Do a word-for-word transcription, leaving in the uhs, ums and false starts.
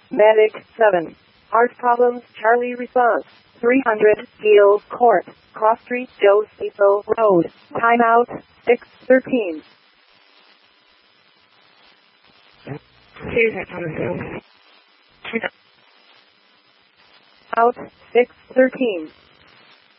Medic seven. Heart problems, Charlie response. three hundred, Gill Court, Cross Street, Joe Cecil Road. Timeout, six thirteen. Out, six thirteen.